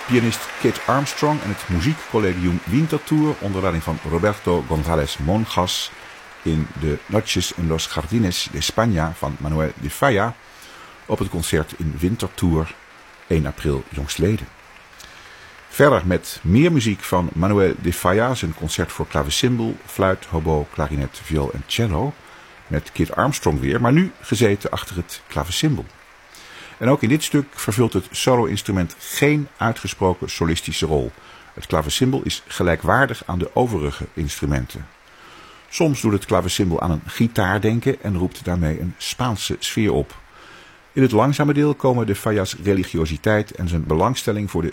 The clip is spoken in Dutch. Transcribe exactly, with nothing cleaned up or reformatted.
Pianist Kit Armstrong en het muziekcollegium Winterthur onder leiding van Roberto González Monjas in de Noches en los Jardines de España van Manuel de Falla op het concert in Winterthur één april jongstleden. Verder met meer muziek van Manuel de Falla, zijn concert voor klavecimbal, fluit, hobo, klarinet, viool en cello, met Kit Armstrong weer, maar nu gezeten achter het klavecimbal. En ook in dit stuk vervult het solo-instrument geen uitgesproken solistische rol. Het klavecimbal is gelijkwaardig aan de overige instrumenten. Soms doet het klavecimbal aan een gitaar denken en roept daarmee een Spaanse sfeer op. In het langzame deel komen de Falla's religiositeit en zijn belangstelling voor de